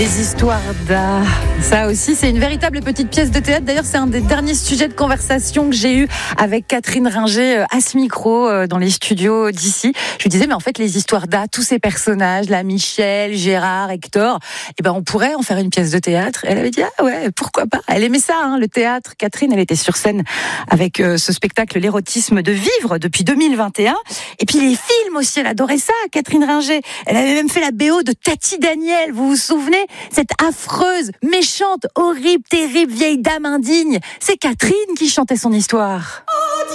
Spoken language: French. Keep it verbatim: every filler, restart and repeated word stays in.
Les histoires d'art, ça aussi c'est une véritable petite pièce de théâtre. D'ailleurs c'est un des derniers sujets de conversation que j'ai eu avec Catherine Ringer à ce micro dans les studios d'ici. Je lui disais mais en fait les histoires d'art, tous ces personnages, là Michel, Gérard, Hector, eh ben on pourrait en faire une pièce de théâtre. Elle avait dit ah ouais pourquoi pas. Elle aimait ça hein, le théâtre. Catherine elle était sur scène avec euh, ce spectacle l'érotisme de vivre depuis deux mille vingt et un. Et puis les films aussi, elle adorait ça. Catherine Ringer, elle avait même fait la B O de Tati Daniel. Vous vous souvenez? Cette affreuse, méchante, horrible, terrible vieille dame indigne. C'est Catherine qui chantait son histoire.